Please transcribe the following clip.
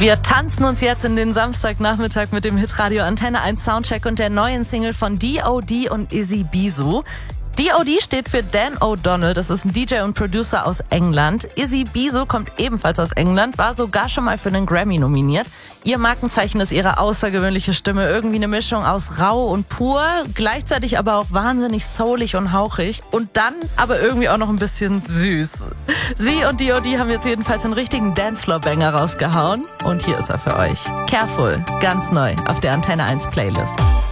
Wir tanzen uns jetzt in den Samstagnachmittag mit dem Hitradio Antenne 1 Soundcheck und der neuen Single von D.O.D. und Izzy Bisu. D.O.D. steht für Dan O'Donnell, das ist ein DJ und Producer aus England. Izzy Bisu kommt ebenfalls aus England, war sogar schon mal für einen Grammy nominiert. Ihr Markenzeichen ist ihre außergewöhnliche Stimme, irgendwie eine Mischung aus rau und pur, gleichzeitig aber auch wahnsinnig soulig und hauchig und dann aber irgendwie auch noch ein bisschen süß. Sie und D.O.D. haben jetzt jedenfalls einen richtigen Dancefloor-Banger rausgehauen und hier ist er für euch. Careful, ganz neu auf der Antenne 1 Playlist.